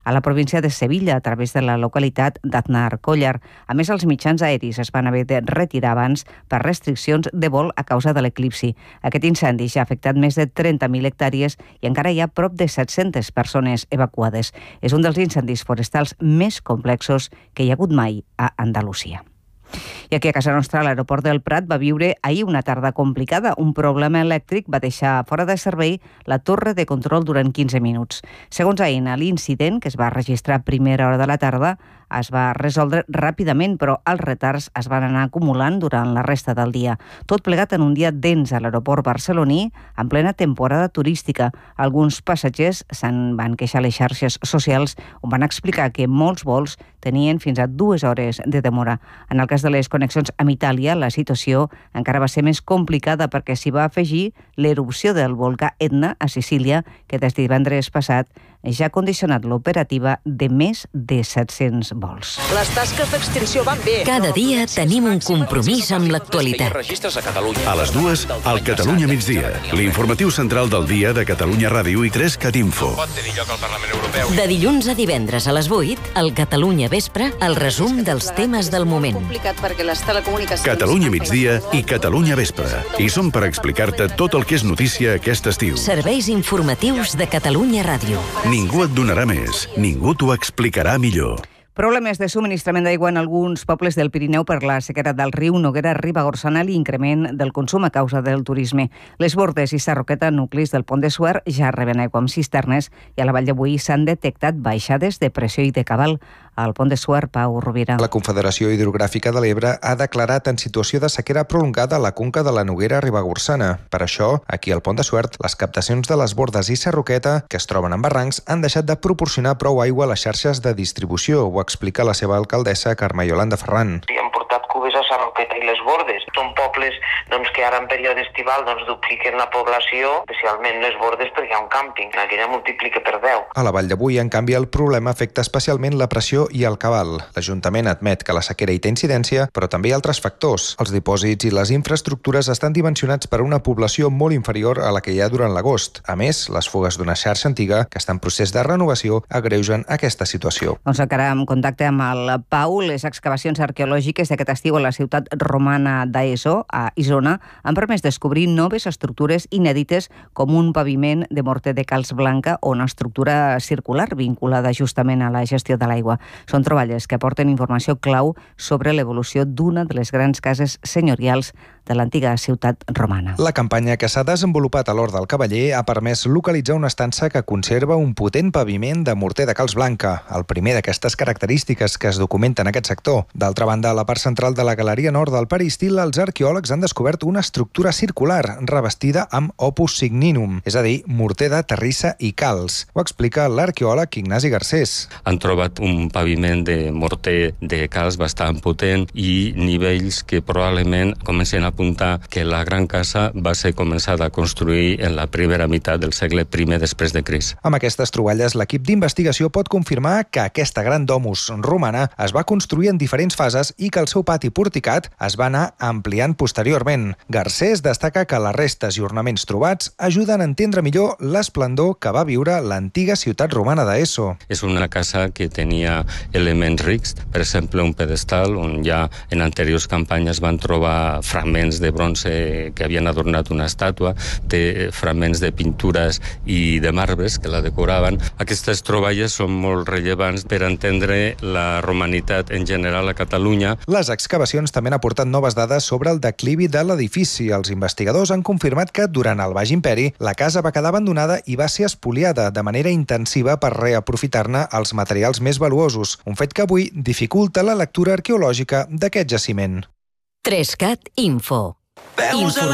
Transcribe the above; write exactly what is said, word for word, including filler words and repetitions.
a la província de Sevilla a través de la localitat d'Aznar-Collar. A més, els mitjans aeris es van haver de retirar abans per restriccions de vol a causa de l'eclipsi. Aquest incendi ja ha afectat més de trenta mil hectàrees i encara hi ha prop de set-centes persones evacuades. És un dels incendis forestals més complexos que hi ha hagut mai a Andalusia. I aquí a casa nostra, l'aeroport del Prat va viure ahir una tarda complicada. Un problema elèctric va deixar fora de servei la torre de control durant quinze minuts. Segons Aena, l'incident, que es va registrar a primera hora de la tarda, es va resoldre ràpidament, però els retards es van anar acumulant durant la resta del dia. Tot plegat en un dia dens a l'aeroport barceloní, en plena temporada turística. Alguns passatgers se'n van queixar a les xarxes socials on van explicar que molts vols tenien fins a dues hores de demora. En el cas de les connexions amb Itàlia, la situació encara va ser més complicada perquè s'hi va afegir l'erupció del volcà Etna a Sicília, que des de divendres passat ja ha condicionat l'operativa de més de set-cents vols. Les tasques d'extinció van bé. Cada dia tenim un compromís amb l'actualitat. A les dues, al Catalunya migdia. L'informatiu central del dia de Catalunya Ràdio i tres Cat Info. De dilluns a divendres a les vuit, al Catalunya Vespre, el resum dels temes del moment. Catalunya migdia i Catalunya Vespre. I som per explicar-te tot el que és notícia aquest estiu. Serveis informatius de Catalunya Ràdio. Ningú et donarà més, ningú t'ho explicarà millor. Problemes de subministrament d'aigua en alguns pobles del Pirineu per la sequera del riu Noguera-Ribagorçana i l'increment del consum a causa del turisme. Les Bordes i Sarroqueta, nuclis del Pont de Suert, ja reben aigua amb cisternes i a la Vall de Boí s'han detectat baixades de pressió i de cabal. Al Pont de Suert, Pau Rovira. La Confederació Hidrogràfica de l'Ebre ha declarat en situació de sequera prolongada la conca de la Noguera-Ribagorçana. Per això, aquí al Pont de Suert, les captacions de les Bordes i Sarroqueta, que es troben en barrancs, han deixat de proporcionar prou aigua a les xarxes de distribució. Ho explica la seva alcaldessa, Carme Yolanda Ferran. I han portat cubes a Sarroqueta i les Bordes. Són pobles doncs, que ara en període estival doncs, dupliquen la població, especialment les Bordes perquè hi ha un càmping. Aquella multiplica per deu. A la Vall de Boí, en canvi, el problema afecta especialment la pressió i el cabal. L'Ajuntament admet que la sequera hi té incidència, però també hi ha altres factors. Els dipòsits i les infraestructures estan dimensionats per a una població molt inferior a la que hi ha durant l'agost. A més, les fugues d'una xarxa antiga, que està en procés de renovació, agreugen aquesta situació. Doncs encara en contacte amb el Pau, les excavacions arqueològiques d'aquest estiu a la ciutat romana d'Aeso, a Isona, han permès descobrir noves estructures inèdites com un paviment de morter de calç blanca o una estructura circular vinculada justament a la gestió de l'aigua. Són troballes que aporten informació clau sobre l'evolució d'una de les grans cases senyorials de l'antiga ciutat romana. La campanya que s'ha desenvolupat a l'Hort del Cavaller ha permès localitzar una estança que conserva un potent paviment de morter de calç blanca, el primer d'aquestes característiques que es documenten en aquest sector. D'altra banda, a la part central de la galeria nord del peristil, els arqueòlegs han descobert una estructura circular revestida amb opus signinum, és a dir, morter de terrissa i calç. Ho explica l'arqueòleg Ignasi Garcés. Han trobat un paviment de morter de calç bastant potent i nivells que probablement comencen a apuntar que la gran casa va ser començada a construir en la primera meitat del segle primer després de Crist. Amb aquestes troballes, l'equip d'investigació pot confirmar que aquesta gran domus romana es va construir en diferents fases i que el seu pati porticat es va anar ampliant posteriorment. Garcés destaca que les restes i ornaments trobats ajuden a entendre millor l'esplendor que va viure l'antiga ciutat romana d'Aeso. És una casa que tenia elements rics, per exemple, un pedestal on ja en anteriors campanyes van trobar fragments de bronze que havien adornat una estàtua, té fragments de pintures i de marbres que la decoraven. Aquestes troballes són molt rellevants per entendre la romanitat en general a Catalunya. Les excavacions també han aportat noves dades sobre el declivi de l'edifici. Els investigadors han confirmat que durant el Baix Imperi la casa va quedar abandonada i va ser espoliada de manera intensiva per reaprofitar-ne els materials més valuosos, un fet que avui dificulta la lectura arqueològica d'aquest jaciment. tres cat Info.